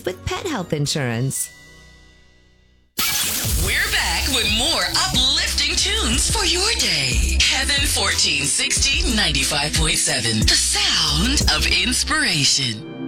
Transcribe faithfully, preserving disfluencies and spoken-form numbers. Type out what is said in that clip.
with pet health insurance. We're back with more uplifting tunes for your day. Heaven fourteen sixty, ninety-five point seven, the sound of inspiration.